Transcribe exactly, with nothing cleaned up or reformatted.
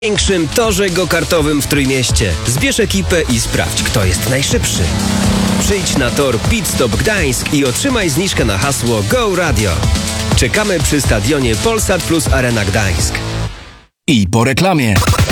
największym torze go-kartowym w Trójmieście. Zbierz ekipę i sprawdź, kto jest najszybszy. Przyjdź na tor Pit Stop Gdańsk i otrzymaj zniżkę na hasło Go Radio. Czekamy przy stadionie Polsat Plus Arena Gdańsk. I po reklamie.